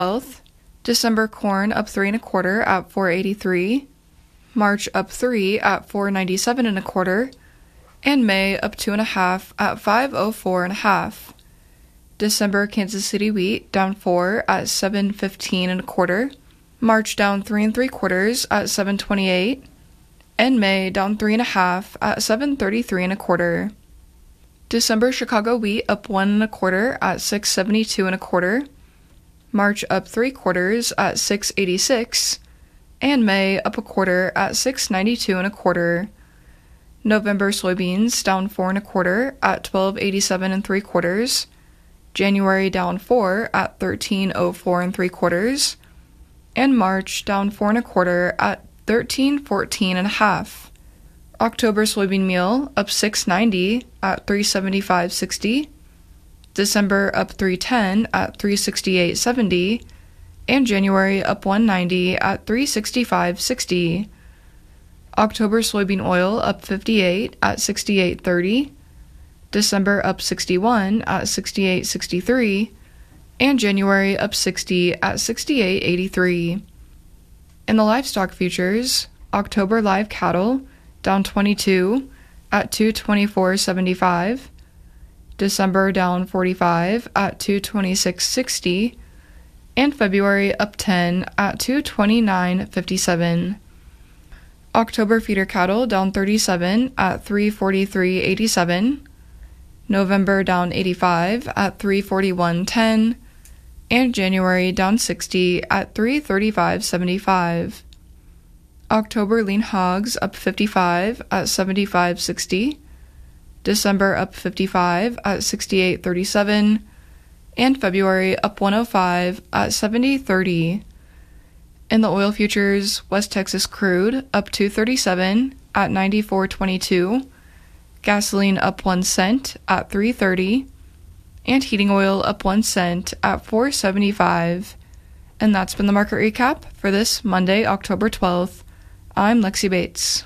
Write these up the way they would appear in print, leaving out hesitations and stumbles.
12th. December corn up 3 1/4 at $4.83. March up 3 at $4.97 1/4. And May up 2 1/2 at $5.04 1/2. December Kansas City wheat down 4 at $7.15 1/4. March down 3 3/4 at $7.28. And May down 3 1/2 at $7.33 1/4. December Chicago wheat up 1 1/4 at $6.72 1/4. March up 3/4 at $6.86. And May up 1/4 at $6.92 1/4. November soybeans down 4 1/4 at $12.87 3/4. January down 4 at $13.04 3/4. And March down 4 1/4 at $13.14 1/2. October soybean meal up $6.90 at $3.75.60. December up $3.10 at $3.68.70. And January up $1.90 at $3.65.60. October soybean oil up 58 at 68.30. December up 61 at 68.63. And January up 60 at 68.83. In the livestock futures, October live cattle down 22 at 224.75. December down 45 at 226.60. And February up 10 at 229.57. October feeder cattle down 37 at 343.87. November down 85 at 341.10. And January down 60 at 335.75. October lean hogs up 55 at 75.60. December up 55 at 68.37. And February up 105 at 70.30. In the oil futures, West Texas crude up 237 at 94.22. Gasoline up 1 cent at 3.30. And heating oil up 1 cent at 4.75. And that's been the market recap for this Monday, October 12th. I'm Lexi Bates.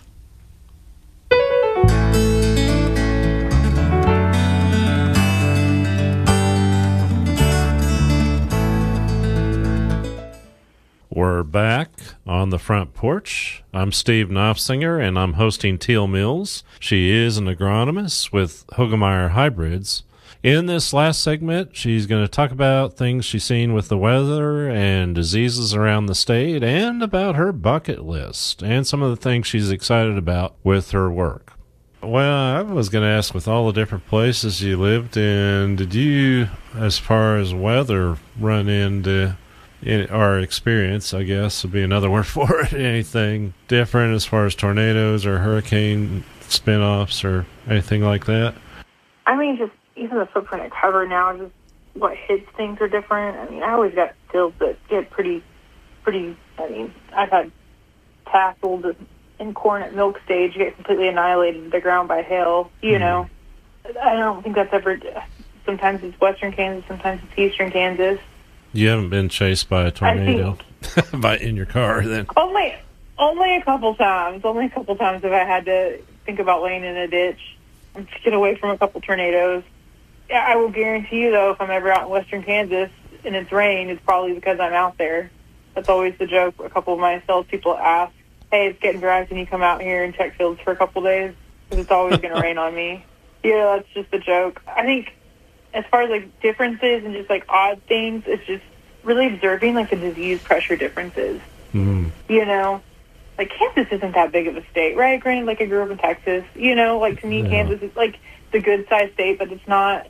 We're back on the front porch. I'm Steve Knopfsinger, and I'm hosting Teal Mills. She is an agronomist with Hoegemeyer Hybrids. In this last segment, she's going to talk about things she's seen with the weather and diseases around the state, and about her bucket list, and some of the things she's excited about with her work. Well, I was going to ask, with all the different places you lived in, did you, as far as weather, run into our experience, I guess would be another word for it, anything different as far as tornadoes or hurricane spin-offs or anything like that? I mean, just even the footprint I cover now, just what hits things are different. I mean, I always got fields that get pretty, I mean, I've had tasseled in corn at milk stage get completely annihilated to the ground by hail, you know. I don't think that's ever, sometimes it's western Kansas, sometimes it's eastern Kansas. You haven't been chased by a tornado in your car, then? Only a couple times. Only a couple times have I had to think about laying in a ditch and get away from a couple tornadoes. Yeah, I will guarantee you, though, if I'm ever out in western Kansas and it's rain, it's probably because I'm out there. That's always the joke. A couple of my salespeople ask, hey, it's getting dry, can you come out here and check fields for a couple days? Because it's always going to rain on me. Yeah, that's just a joke. I think as far as, like, differences and just, like, odd things, it's just really observing, like, the disease pressure differences. You know? Like, Kansas isn't that big of a state, right? Granted, like, I grew up in Texas. You know, like, to me, Kansas is, like, the good-sized state, but it's not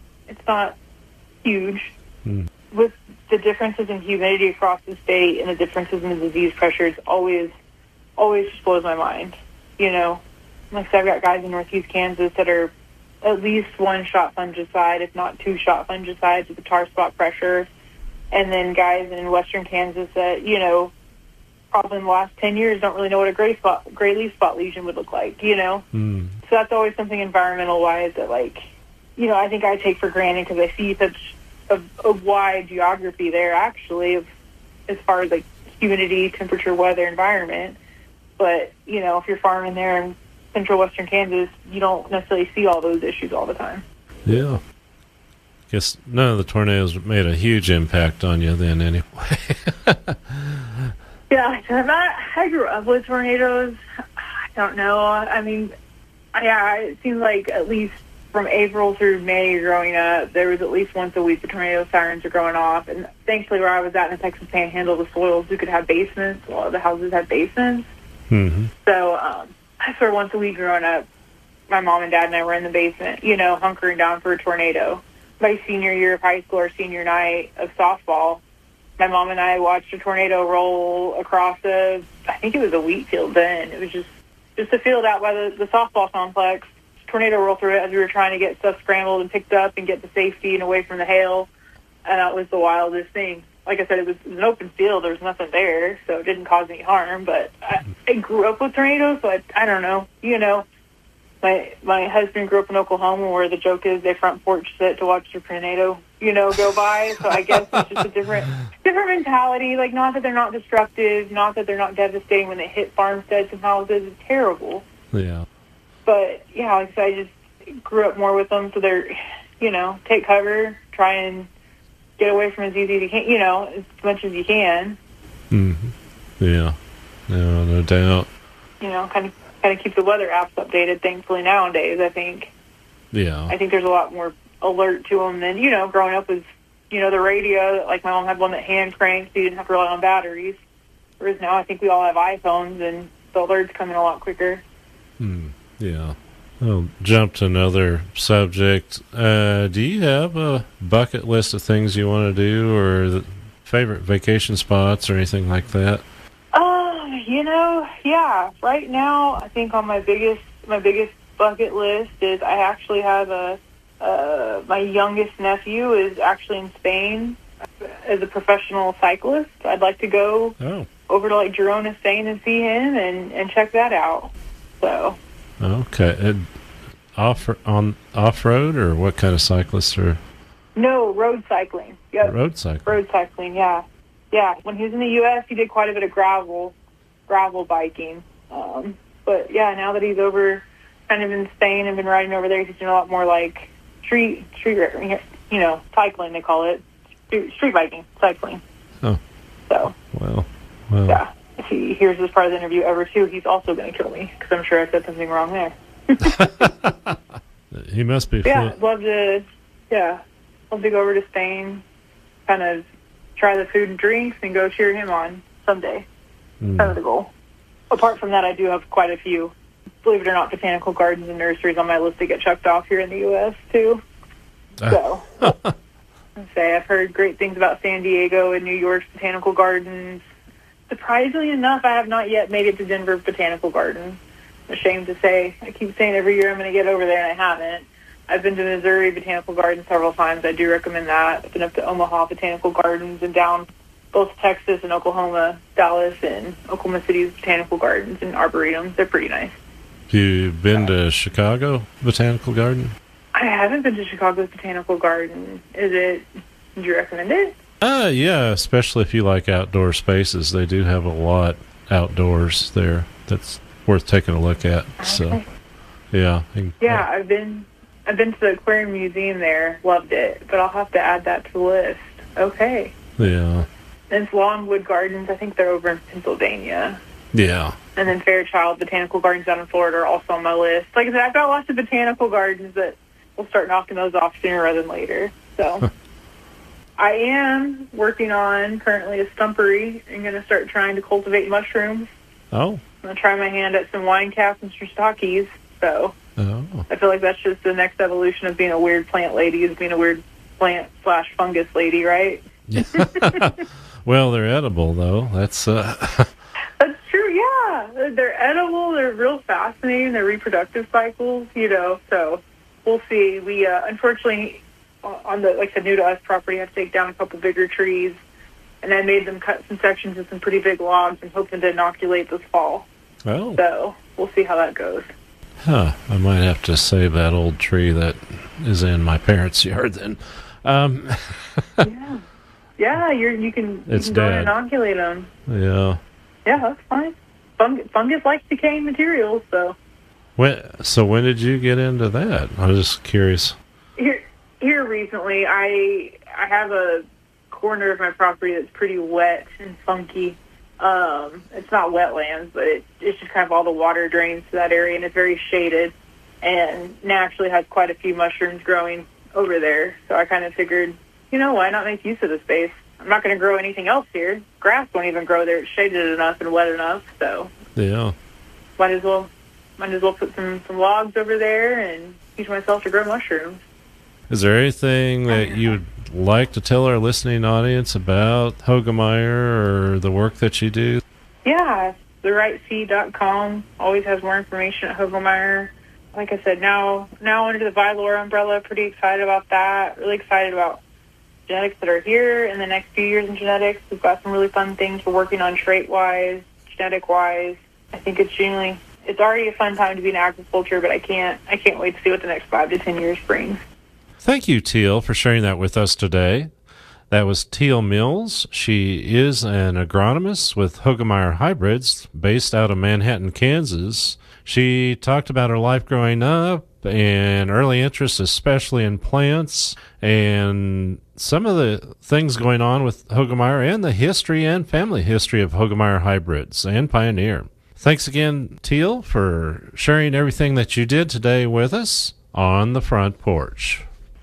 huge. With the differences in humidity across the state and the differences in the disease pressure, it's always just blows my mind, you know? Like I said, I've got guys in northeast Kansas that are at least 1 shot fungicide, if not 2 shot fungicides with the tar spot pressure. And then guys in western Kansas that, you know, probably in the last 10 years don't really know what a gray leaf spot lesion would look like, you know? So that's always something environmental-wise that, like, you know, I think I take for granted because I see such a wide geography there, actually, of as far as, like, humidity, temperature, weather, environment. But, you know, if you're farming there in central western Kansas, you don't necessarily see all those issues all the time. Yeah. Guess none of the tornadoes made a huge impact on you then, anyway. Yeah, I grew up with tornadoes. I don't know. I mean, yeah, it seems like at least from April through May growing up, there was at least once a week the tornado sirens are going off. And thankfully, where I was at in the Texas Panhandle, the soils, we could have basements. A lot of the houses had basements. Mm-hmm. So I swear once a week growing up, my mom and dad and I were in the basement, hunkering down for a tornado. My senior year of high school or senior night of softball, my mom and I watched a tornado roll across I think it was a wheat field then. It was just a field out by the softball complex. Tornado roll through it as we were trying to get stuff scrambled and picked up and get to safety and away from the hail. And that was the wildest thing. Like I said, it was an open field. There was nothing there, so it didn't cause any harm. But I grew up with tornadoes, so I don't know. My husband grew up in Oklahoma, where the joke is they front porch sit to watch the tornado, go by. So I guess it's just a different mentality. Like, not that they're not destructive, not that they're not devastating when they hit farmsteads and houses. It's terrible. Yeah. But, yeah, like I said, I just grew up more with them, so they're, take cover, try and get away from as easy as you can, as much as you can. Mm-hmm. Yeah. No doubt. Kind of keep the weather apps updated, thankfully, nowadays, I think. Yeah. I think there's a lot more alert to them than, growing up with, the radio. Like, my mom had one that hand cranked, so you didn't have to rely on batteries. Whereas now I think we all have iPhones, and the alerts come in a lot quicker. Yeah. I'll jump to another subject. Do you have a bucket list of things you want to do, or favorite vacation spots or anything like that? Yeah. Right now, I think on my biggest bucket list is I actually have my youngest nephew is actually in Spain as a professional cyclist. I'd like to go over to Girona, Spain, and see him and check that out. So. Okay. Off-road, or what kind of cyclists are? No, road cycling. Yep. Road cycling. Road cycling, yeah. Yeah, when he was in the U.S., he did quite a bit of gravel biking. But, yeah, now that he's over kind of in Spain and been riding over there, he's doing a lot more street cycling, they call it. Street biking, cycling. Oh. So. Well. Yeah. If he hears this part of the interview ever, too, he's also going to kill me, because I'm sure I said something wrong there. He must be. Yeah, I'd love to go over to Spain, kind of try the food and drinks, and go cheer him on someday. Kind of the goal. Apart from that, I do have quite a few, believe it or not, botanical gardens and nurseries on my list to get checked off here in the U.S., too. So, I've heard great things about San Diego and New York's botanical gardens. Surprisingly enough, I have not yet made it to Denver Botanical Garden. I'm ashamed to say. I keep saying every year I'm going to get over there, and I haven't. I've been to Missouri Botanical Garden several times. I do recommend that. I've been up to Omaha Botanical Gardens and down both Texas and Oklahoma, Dallas, and Oklahoma City's Botanical Gardens and Arboretums. They're pretty nice. Have you been to Chicago Botanical Garden? I haven't been to Chicago's Botanical Garden. Would you recommend it? Yeah, especially if you like outdoor spaces. They do have a lot outdoors there that's worth taking a look at. Okay. So, yeah. Yeah, I've been to the Aquarium Museum there. Loved it, but I'll have to add that to the list. Okay. Yeah. And it's Longwood Gardens. I think they're over in Pennsylvania. Yeah. And then Fairchild Botanical Gardens down in Florida are also on my list. Like I said, I've got lots of botanical gardens that we'll start knocking those off sooner rather than later. So I am working on currently a stumpery. I'm going to start trying to cultivate mushrooms. Oh. I'm going to try my hand at some wine caps and shiitakes. So I feel like that's just the next evolution of being a weird plant lady, is being a weird plant/fungus lady, right? Well, they're edible, though. That's That's true, yeah. They're edible. They're real fascinating. They're reproductive cycles, so we'll see. We, unfortunately, on the, like the new to us property, had to take down a couple bigger trees, and I made them cut some sections of some pretty big logs and hoping to inoculate this fall. Oh. So we'll see how that goes. Huh. I might have to save that old tree that is in my parents' yard then. Yeah, you can go and inoculate them. Yeah. Yeah, that's fine. Fungus likes decaying materials, so. When did you get into that? I was just curious. Here recently, I have a corner of my property that's pretty wet and funky. It's not wetlands, but it's just kind of all the water drains to that area, and it's very shaded and naturally has quite a few mushrooms growing over there. So I kind of figured, why not make use of the space? I'm not going to grow anything else here. Grass won't even grow there. It's shaded enough and wet enough, so Yeah. might as well put some logs over there and teach myself to grow mushrooms. Is there anything that you would like to tell our listening audience about Hoegemeyer or the work that you do? Yeah, therightseed.com always has more information at Hoegemeyer. Like I said, now under the Vylor umbrella, pretty excited about that. Really excited about genetics that are here in the next few years in genetics. We've got some really fun things we're working on trait-wise, genetic-wise. I think it's already a fun time to be in agriculture, but I can't wait to see what the next 5 to 10 years brings. Thank you, Teal, for sharing that with us today. That was Teal Mills. She is an agronomist with Hoegemeyer Hybrids based out of Manhattan, Kansas. She talked about her life growing up and early interest, especially in plants, and some of the things going on with Hoegemeyer and the history and family history of Hoegemeyer Hybrids and Pioneer. Thanks again, Teal, for sharing everything that you did today with us on the front porch.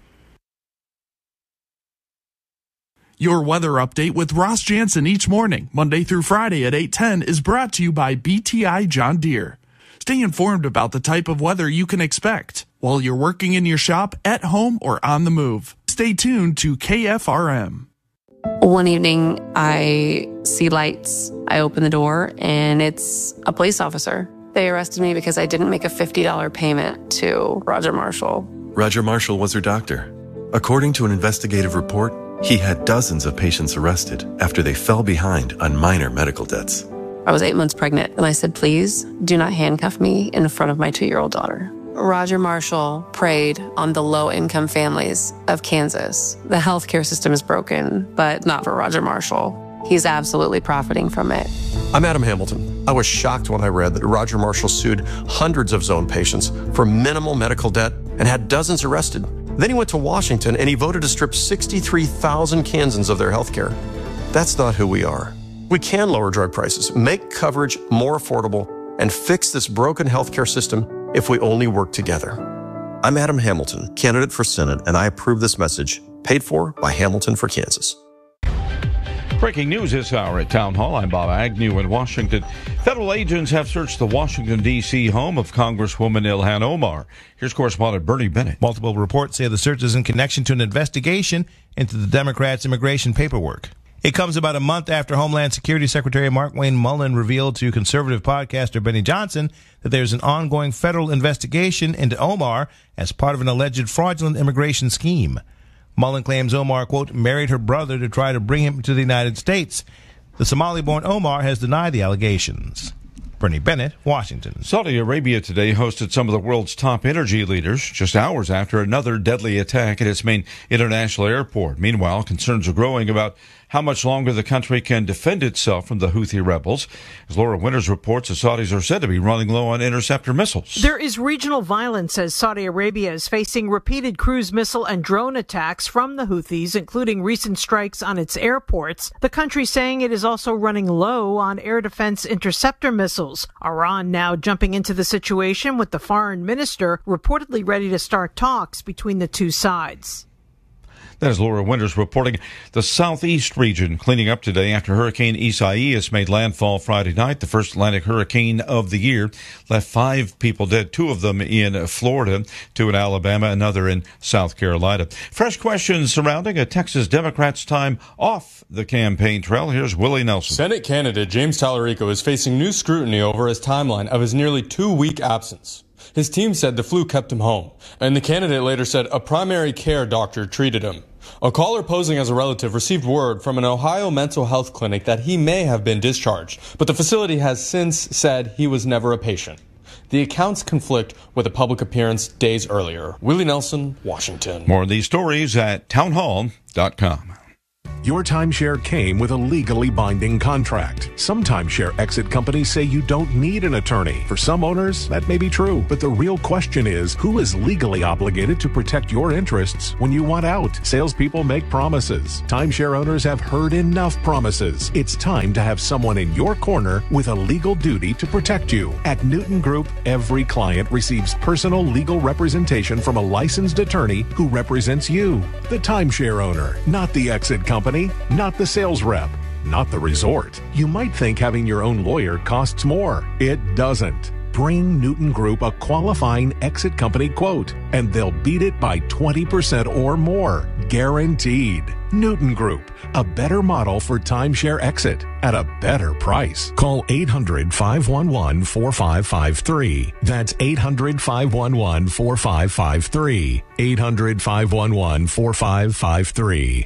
Your weather update with Ross Jansen each morning, Monday through Friday at 8:10, is brought to you by BTI John Deere. Stay informed about the type of weather you can expect while you're working in your shop, at home, or on the move. Stay tuned to KFRM. One evening, I see lights. I open the door, and it's a police officer. They arrested me because I didn't make a $50 payment to Roger Marshall. Roger Marshall was her doctor. According to an investigative report, he had dozens of patients arrested after they fell behind on minor medical debts. I was 8 months pregnant, and I said, please do not handcuff me in front of my 2-year-old daughter. Roger Marshall preyed on the low-income families of Kansas. The healthcare system is broken, but not for Roger Marshall. He's absolutely profiting from it. I'm Adam Hamilton. I was shocked when I read that Roger Marshall sued hundreds of zone patients for minimal medical debt and had dozens arrested. Then he went to Washington and he voted to strip 63,000 Kansans of their health care. That's not who we are. We can lower drug prices, make coverage more affordable, and fix this broken healthcare system if we only work together. I'm Adam Hamilton, candidate for Senate, and I approve this message, paid for by Hamilton for Kansas. Breaking news this hour at Town Hall. I'm Bob Agnew in Washington. Federal agents have searched the Washington, D.C. home of Congresswoman Ilhan Omar. Here's correspondent Bernie Bennett. Multiple reports say the search is in connection to an investigation into the Democrats' immigration paperwork. It comes about a month after Homeland Security Secretary Markwayne Mullin revealed to conservative podcaster Benny Johnson that there's an ongoing federal investigation into Omar as part of an alleged fraudulent immigration scheme. Mullin claims Omar, quote, married her brother to try to bring him to the United States. The Somali-born Omar has denied the allegations. Bernie Bennett, Washington. Saudi Arabia today hosted some of the world's top energy leaders just hours after another deadly attack at its main international airport. Meanwhile, concerns are growing about how much longer the country can defend itself from the Houthi rebels. As Laura Winters reports, the Saudis are said to be running low on interceptor missiles. There is regional violence as Saudi Arabia is facing repeated cruise missile and drone attacks from the Houthis, including recent strikes on its airports. The country saying it is also running low on air defense interceptor missiles. Iran now jumping into the situation with the foreign minister reportedly ready to start talks between the two sides. That is Laura Winters reporting. The southeast region cleaning up today after Hurricane Isaias made landfall Friday night, the first Atlantic hurricane of the year. Left 5 people dead, 2 of them in Florida, 2 in Alabama, another in South Carolina. Fresh questions surrounding a Texas Democrat's time off the campaign trail. Here's Willie Nelson. Senate candidate James Tallarico is facing new scrutiny over his timeline of his nearly 2-week absence. His team said the flu kept him home, and the candidate later said a primary care doctor treated him. A caller posing as a relative received word from an Ohio mental health clinic that he may have been discharged, but the facility has since said he was never a patient. The accounts conflict with a public appearance days earlier. Willie Nelson, Washington. More of these stories at townhall.com. Your timeshare came with a legally binding contract. Some timeshare exit companies say you don't need an attorney. For some owners, that may be true, but the real question is, who is legally obligated to protect your interests when you want out? Salespeople make promises. Timeshare owners have heard enough promises. It's time to have someone in your corner with a legal duty to protect you. At Newton Group, every client receives personal legal representation from a licensed attorney who represents you, the timeshare owner, not the exit company, not the sales rep, not the resort. You might think having your own lawyer costs more. It doesn't. Bring Newton Group a qualifying exit company quote, and they'll beat it by 20% or more. Guaranteed. Newton Group, a better model for timeshare exit at a better price. Call 800-511-4553. That's 800-511-4553. 800-511-4553.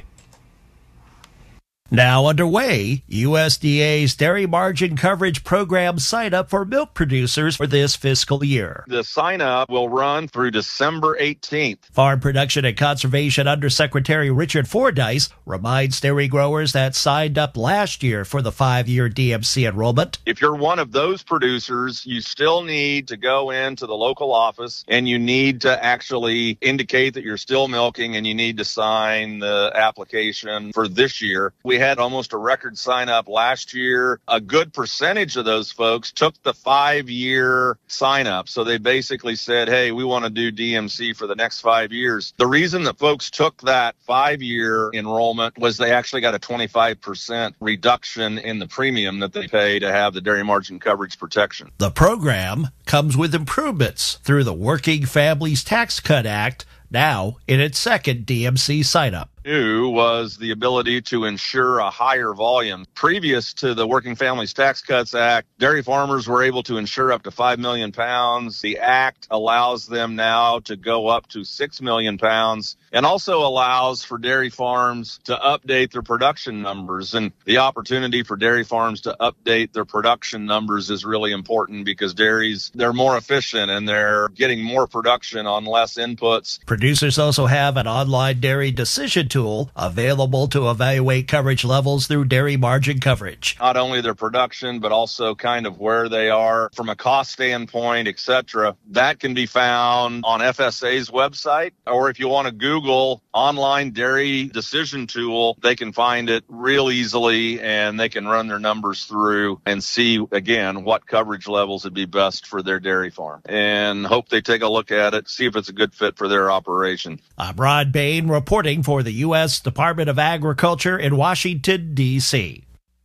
Now underway, USDA's Dairy Margin Coverage Program sign-up for milk producers for this fiscal year. The sign-up will run through December 18th. Farm Production and Conservation Undersecretary Richard Fordyce reminds dairy growers that signed up last year for the 5-year DMC enrollment. If you're one of those producers, you still need to go into the local office and you need to actually indicate that you're still milking, and you need to sign the application for this year. We had almost a record sign up last year. A good percentage of those folks took the 5-year sign up. So they basically said, hey, we want to do DMC for the next 5 years. The reason that folks took that 5-year enrollment was they actually got a 25% reduction in the premium that they pay to have the dairy margin coverage protection. The program comes with improvements through the Working Families Tax Cut Act, now in its second DMC sign-up. New was the ability to ensure a higher volume. Previous to the Working Families Tax Cuts Act, dairy farmers were able to insure up to 5 million pounds. The act allows them now to go up to 6 million pounds, and also allows for dairy farms to update their production numbers. And the opportunity for dairy farms to update their production numbers is really important, because dairies, they're more efficient and they're getting more production on less inputs. Producers also have an online dairy decision tool available to evaluate coverage levels through dairy margin coverage. Not only their production, but also kind of where they are from a cost standpoint, etc. That can be found on FSA's website, or if you want to Google online dairy decision tool, they can find it real easily, and they can run their numbers through and see, again, what coverage levels would be best for their dairy farm, and hope they take a look at it, see if it's a good fit for their operation. I'm Rod Bain reporting for the U.S. Department of Agriculture in Washington, D.C.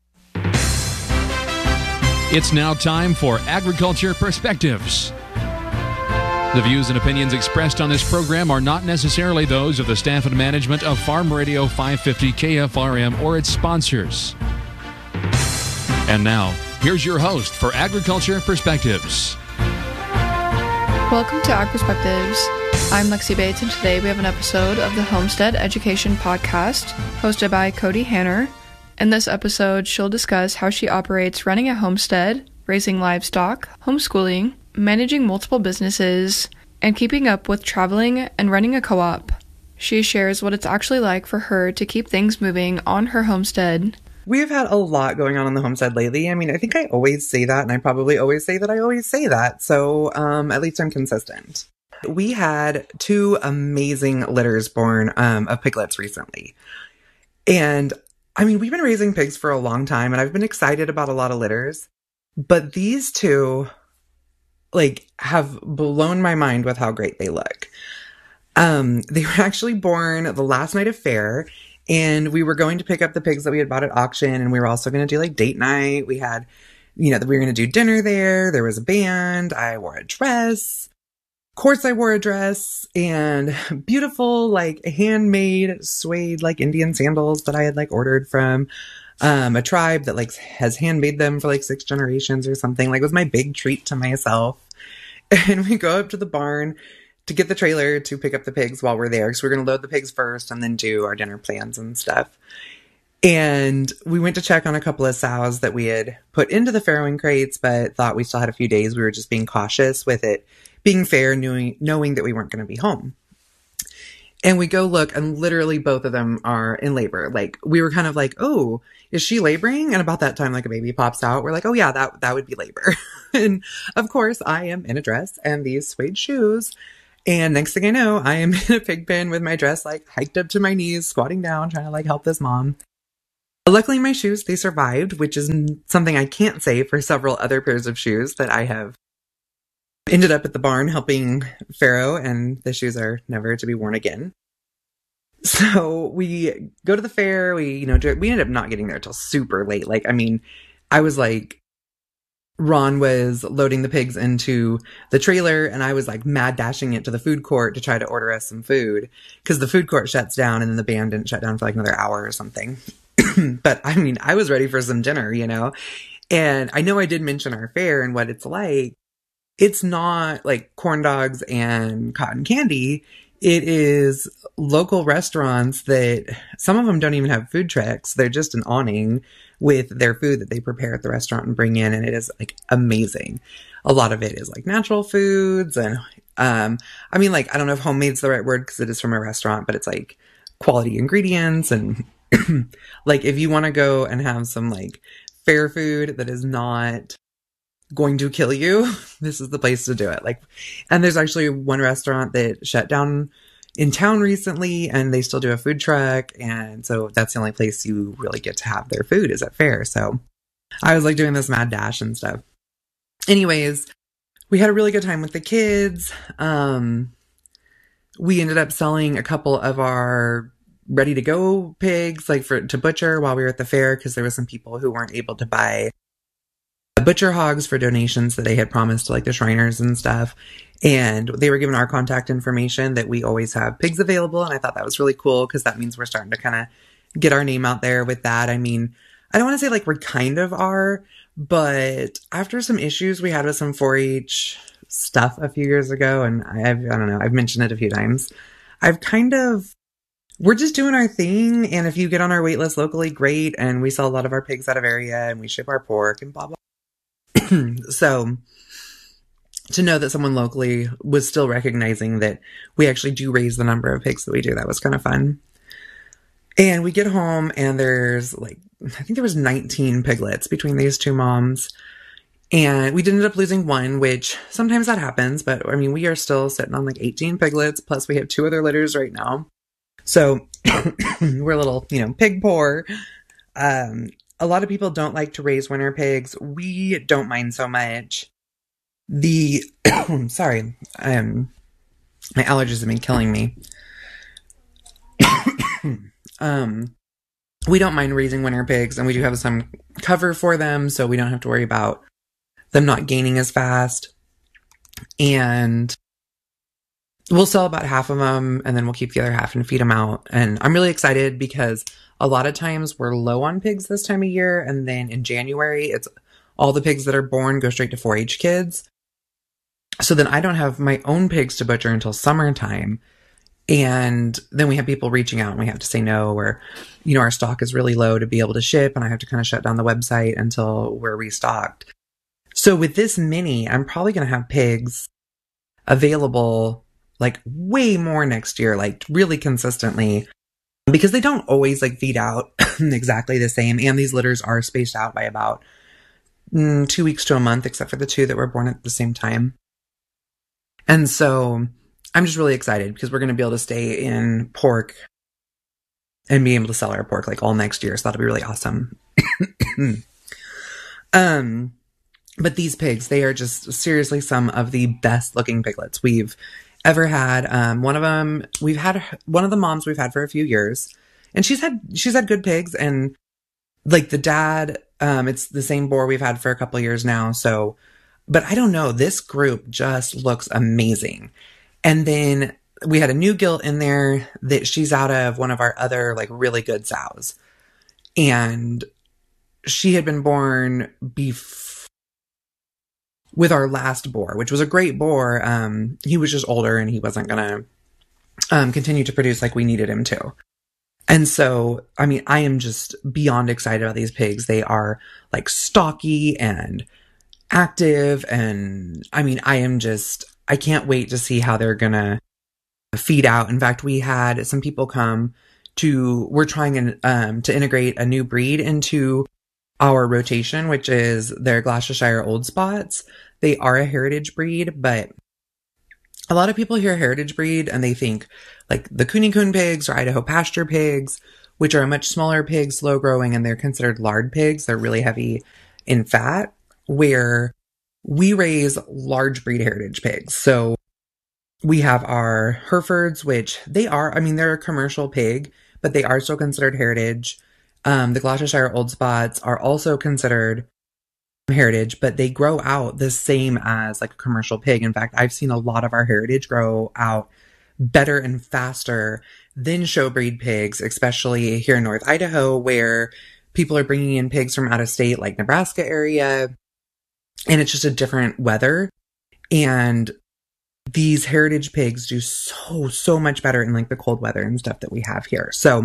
It's now time for Agriculture Perspectives. The views and opinions expressed on this program are not necessarily those of the staff and management of Farm Radio 550 KFRM or its sponsors. And now, here's your host for Agriculture Perspectives. Welcome to Ag Perspectives. I'm Lexi Bates, and today we have an episode of the Homestead Education Podcast, hosted by Cody Hanner. In this episode, she'll discuss how she operates running a homestead, raising livestock, homeschooling, managing multiple businesses, and keeping up with traveling and running a co-op. She shares what it's actually like for her to keep things moving on her homestead. We've had a lot going on the homestead lately. I mean, I think I always say that, and I probably always say that I always say that, so at least I'm consistent. We had 2 amazing litters born of piglets recently. And I mean, we've been raising pigs for a long time, and I've been excited about a lot of litters. But these 2, have blown my mind with how great they look. They were actually born the last night of fair, and we were going to pick up the pigs that we had bought at auction, and we were also going to do date night. We had, we were going to do dinner there. There was a band. I wore a dress. Of course, I wore a dress and beautiful, handmade suede, Indian sandals that I had, ordered from a tribe that, has handmade them for, 6 generations or something. It was my big treat to myself. And we go up to the barn to get the trailer to pick up the pigs while we're there. So we're going to load the pigs first and then do our dinner plans and stuff. And we went to check on a couple of sows that we had put into the farrowing crates, but thought we still had a few days. We were just being cautious with it being fair, knowing that we weren't going to be home. And we go look, and literally both of them are in labor. Like, we were kind of like, oh, is she laboring? And about that time, like, a baby pops out. We're like, oh yeah, that would be labor. And of course, I am in a dress and these suede shoes. And next thing I know, I am in a pig pen with my dress, like, hiked up to my knees, squatting down, trying to, like, help this mom. Luckily, my shoes, they survived, which is something I can't say for several other pairs of shoes that I have ended up at the barn helping Pharaoh, and the shoes are never to be worn again. So we go to the fair. We ended up not getting there till super late. Like, I mean, I was like, Ron was loading the pigs into the trailer, and I was like mad dashing it to the food court to try to order us some food, because the food court shuts down and then the band didn't shut down for like another hour or something. But I mean, I was ready for some dinner, and I know I did mention our fair and what it's like. It's not like corn dogs and cotton candy. It is local restaurants that some of them don't even have food trucks. They're just an awning with their food that they prepare at the restaurant and bring in. And it is like amazing. A lot of it is like natural foods. And, I mean, like, I don't know if homemade's the right word because it is from a restaurant, but it's like quality ingredients. And like, if you want to go and have some like fair food that is not going to kill you, this is the place to do it. Like, and there's actually one restaurant that shut down in town recently, and they still do a food truck, and so that's the only place you really get to have their food is at fair. So I was like doing this mad dash and stuff. Anyways, we had a really good time with the kids. We ended up selling a couple of our ready to go pigs, like to butcher while we were at the fair, because there were some people who weren't able to buy butcher hogs for donations that they had promised to like the Shriners and stuff. And they were given our contact information that we always have pigs available. And I thought that was really cool because that means we're starting to kind of get our name out there with that. I mean, I don't want to say like we kind of are, but after some issues we had with some 4-H stuff a few years ago, and I don't know, I've mentioned it a few times. We're just doing our thing. And if you get on our wait list locally, great. And we sell a lot of our pigs out of area, and we ship our pork and blah, blah. So to know that someone locally was still recognizing that we actually do raise the number of pigs that we do, that was kind of fun. And we get home and there's like, I think there was 19 piglets between these two moms. And we did end up losing one, which sometimes that happens. But I mean, we are still sitting on like 18 piglets. Plus we have 2 other litters right now. So we're a little, pig poor. A lot of people don't like to raise winter pigs. We don't mind so much. Sorry, my allergies have been killing me. We don't mind raising winter pigs, and we do have some cover for them, so we don't have to worry about them not gaining as fast. And we'll sell about half of them, and then we'll keep the other half and feed them out. And I'm really excited because a lot of times we're low on pigs this time of year. And then in January, it's all the pigs that are born go straight to 4-H kids. So then I don't have my own pigs to butcher until summertime. And then we have people reaching out and we have to say no, or, our stock is really low to be able to ship. And I have to kind of shut down the website until we're restocked. So with this mini, I'm probably going to have pigs available like way more next year, like really consistently, because they don't always like feed out exactly the same. And these litters are spaced out by about 2 weeks to a month, except for the 2 that were born at the same time. And so I'm just really excited because we're going to be able to stay in pork and be able to sell our pork like all next year. So that'll be really awesome. But these pigs, they are just seriously some of the best looking piglets we've ever had. One of the moms we've had for a few years, and she's had good pigs, and like the dad, it's the same boar we've had for a couple of years now. So, but I don't know, this group just looks amazing. And then we had a new gilt in there that she's out of one of our other like really good sows. And she had been born with our last boar, which was a great boar. He was just older and he wasn't going to continue to produce like we needed him to. And so, I mean, I am just beyond excited about these pigs. They are like stocky and active. And I mean, I can't wait to see how they're going to feed out. In fact, we had some people come we're trying to integrate a new breed into our rotation, which is their Gloucestershire Old Spots. They are a heritage breed, but a lot of people hear heritage breed and they think like the Cooney Coon pigs or Idaho pasture pigs, which are a much smaller pig, slow growing, and they're considered lard pigs. They're really heavy in fat, where we raise large breed heritage pigs. So we have our Herefords, which they're a commercial pig, but they are still considered heritage. The Gloucestershire Old Spots are also considered heritage, but they grow out the same as like a commercial pig. In fact, I've seen a lot of our heritage grow out better and faster than show breed pigs, especially here in North Idaho, where people are bringing in pigs from out of state, like Nebraska area, and it's just a different weather. And these heritage pigs do so much better in like the cold weather and stuff that we have here. So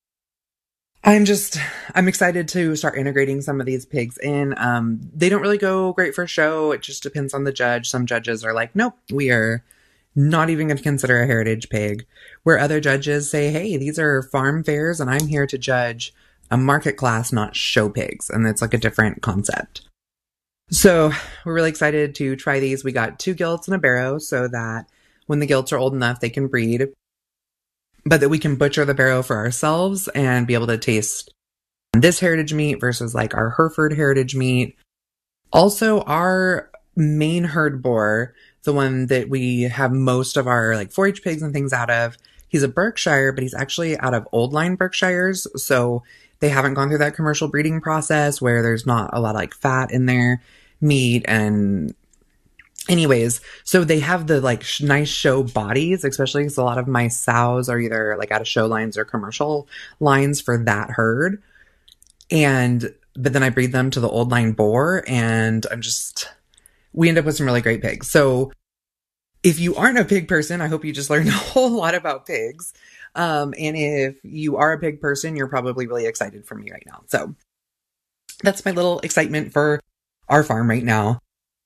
I'm excited to start integrating some of these pigs in. They don't really go great for show. It just depends on the judge. Some judges are like, nope, we are not even going to consider a heritage pig, where other judges say, hey, these are farm fairs and I'm here to judge a market class, not show pigs. And it's like a different concept. So we're really excited to try these. We got 2 gilts and a barrow so that when the gilts are old enough, they can breed, but that we can butcher the barrow for ourselves and be able to taste this heritage meat versus like our Hereford heritage meat. Also, our main herd boar, the one that we have most of our like 4-H pigs and things out of, he's a Berkshire, but he's actually out of old line Berkshires. So they haven't gone through that commercial breeding process where there's not a lot of like fat in their meat. And anyways, so they have the like nice show bodies, especially because a lot of my sows are either like out of show lines or commercial lines for that herd. But then I breed them to the old line boar, and we end up with some really great pigs. So if you aren't a pig person, I hope you just learned a whole lot about pigs. And if you are a pig person, you're probably really excited for me right now. So that's my little excitement for our farm right now.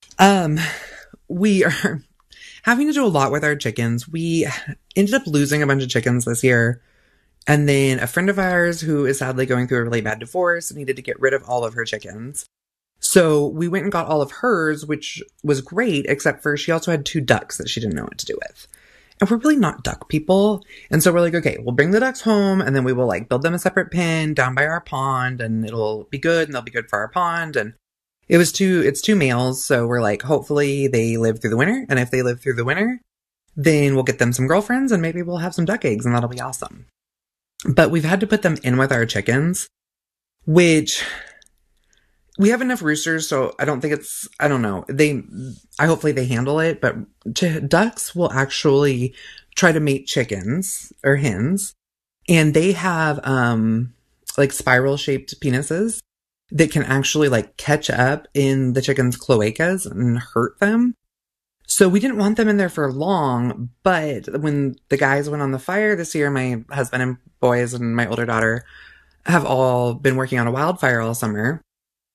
We are having to do a lot with our chickens. We ended up losing a bunch of chickens this year. And then a friend of ours who is sadly going through a really bad divorce needed to get rid of all of her chickens. So we went and got all of hers, which was great, except for she also had 2 ducks that she didn't know what to do with. And we're really not duck people. And so we're like, okay, we'll bring the ducks home and then we will like build them a separate pen down by our pond and it'll be good and they'll be good for our pond. And it's 2 males. So we're like, hopefully they live through the winter. And if they live through the winter, then we'll get them some girlfriends and maybe we'll have some duck eggs and that'll be awesome. But we've had to put them in with our chickens, which we have enough roosters. So I don't know. Hopefully they handle it, but ducks will actually try to mate chickens or hens. And they have, like spiral shaped penises that can actually like catch up in the chicken's cloacas and hurt them. So we didn't want them in there for long, but when the guys went on the fire this year, my husband and boys and my older daughter have all been working on a wildfire all summer.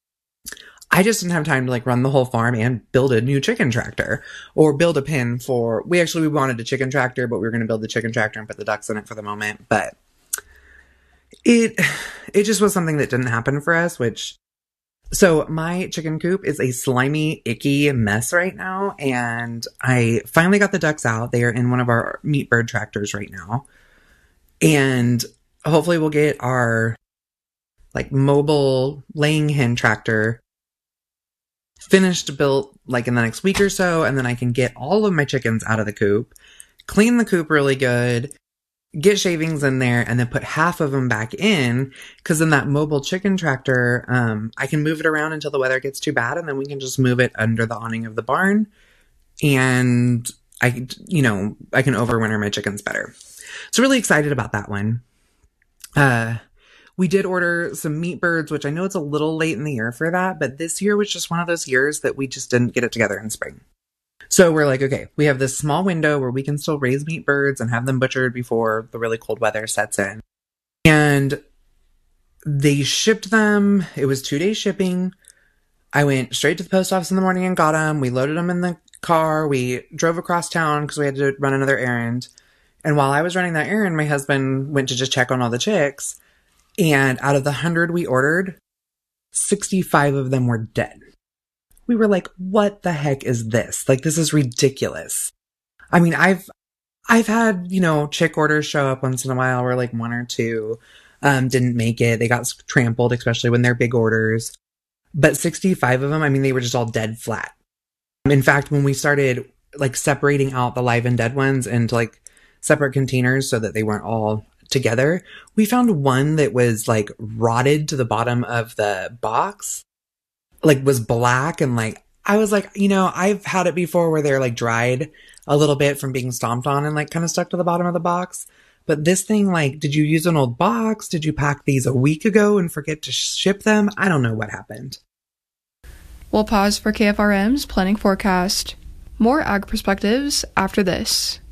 I just didn't have time to like run the whole farm and build a new chicken tractor or build a pen we wanted a chicken tractor, but we were going to build the chicken tractor and put the ducks in it for the moment. But it just was something that didn't happen for us, so my chicken coop is a slimy, icky mess right now. And I finally got the ducks out. They are in one of our meat bird tractors right now. And hopefully we'll get our like mobile laying hen tractor finished, built like in the next week or so. And then I can get all of my chickens out of the coop, clean the coop really good, get shavings in there, and then put half of them back in. Cause in that mobile chicken tractor, I can move it around until the weather gets too bad. And then we can just move it under the awning of the barn. And I can overwinter my chickens better. So really excited about that one. We did order some meat birds, which I know it's a little late in the year for that, but this year was just one of those years that we just didn't get it together in spring. So we're like, okay, we have this small window where we can still raise meat birds and have them butchered before the really cold weather sets in. And they shipped them. It was 2-day shipping. I went straight to the post office in the morning and got them. We loaded them in the car. We drove across town because we had to run another errand. And while I was running that errand, my husband went to just check on all the chicks. And out of the 100 we ordered, 65 of them were dead. We were like, what the heck is this? Like, this is ridiculous. I mean, I've had, chick orders show up once in a while where like 1 or 2 didn't make it. They got trampled, especially when they're big orders. But 65 of them, I mean, they were just all dead flat. In fact, when we started like separating out the live and dead ones into like separate containers so that they weren't all together, we found one that was like rotted to the bottom of the box, like was black. And like, I was like, I've had it before where they're like dried a little bit from being stomped on and like kind of stuck to the bottom of the box. But this thing, like, did you use an old box? Did you pack these a week ago and forget to ship them? I don't know what happened. We'll pause for KFRM's planning forecast. More ag perspectives after this.